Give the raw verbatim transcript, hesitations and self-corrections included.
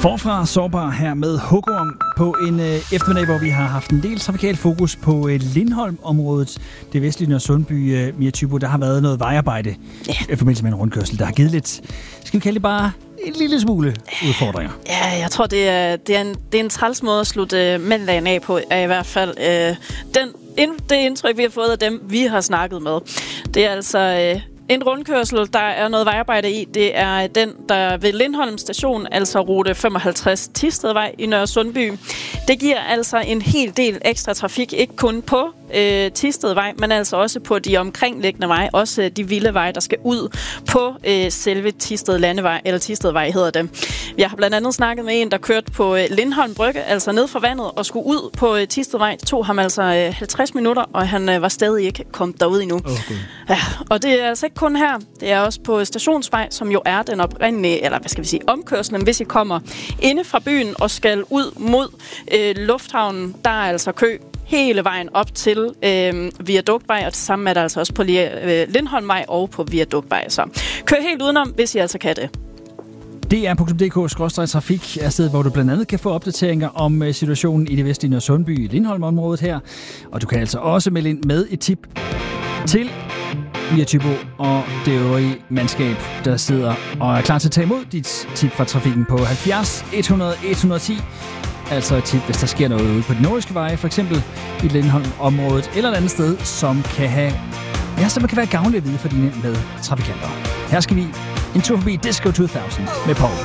Forfra sårbar her med Hugorm på en øh, eftermiddag, hvor vi har haft en del trafikal fokus på øh, Lindholm-området, det vestlige Nørresundby, øh, Mia Thybo. Der har været noget vejarbejde yeah. i forbindelse med en rundkørsel, der har givet lidt, skal vi kalde det bare en lille smule udfordringer. Ja, jeg tror, det er, det er, en, det er en træls måde at slutte øh, mandagen af på, er i hvert fald øh, den, ind, det indtryk, vi har fået af dem, vi har snakket med. Det er altså øh, en rundkørsel, der er noget vejarbejde i. Det er den, der ved Lindholm station, altså rute femoghalvtreds Thistedvej i Nørresundby. Det giver altså en hel del ekstra trafik, ikke kun på øh, Thistedvej, men altså også på de omkringliggende veje, også de vilde veje, der skal ud på øh, selve Thisted Landevej, eller Thistedvej hedder det. Jeg har blandt andet snakket med en, der kørte på øh, Lindholm Brygge, altså ned fra vandet, og skulle ud på øh, Thistedvej. Det tog ham altså øh, halvtreds minutter, og han øh, var stadig ikke kommet derud endnu. Okay. Ja, og det er altså ikke kun her. Det er også på Stationsvej, som jo er den oprindelige, eller hvad skal vi sige, omkørslen, hvis I kommer inde fra byen og skal ud mod øh, lufthavnen. Der er altså kø hele vejen op til øh, Viaduktvej, og det samme er der altså også på øh, Lindholmvej og på Viaduktvej. Så kør helt udenom, hvis I altså kan det. D R punktum d k skråstreg trafik er stedet, hvor du blandt andet kan få opdateringer om situationen i det vestlige Nørresundby i Lindholm-området her. Og du kan altså også melde ind med et tip til Mia Thybo og det øvrige mandskab, der sidder og er klar til at tage imod dit tip fra trafikken på halvfjerds hundrede et hundrede og ti. Altså et tip, hvis der sker noget ude på de nordiske veje, for eksempel i Lindholm-området eller et andet sted, som kan have, ja, som kan være gavnligt at vide for dine med trafikanter. Her skal vi en tur forbi Disco to tusind med Paul.